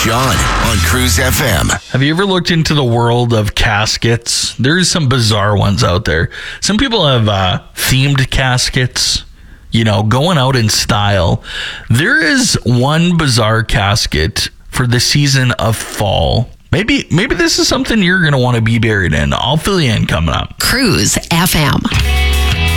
John on Cruise FM. Have you ever looked into the world of caskets? There's some bizarre ones out there. Some people have themed caskets, going out in style. There is one bizarre casket for the season of fall. Maybe this is something you're going to want to be buried in. I'll fill you in coming up. Cruise FM.